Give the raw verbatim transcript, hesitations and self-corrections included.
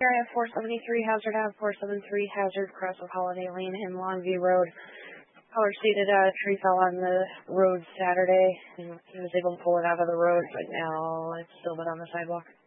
I have four seventy-three Hazard Ave, four seventy-three Hazard, cross of Holiday Lane and Longview Road. Power-seated uh, tree fell on the road Saturday, and he was able to pull it out of the road, but now it's still been on the sidewalk.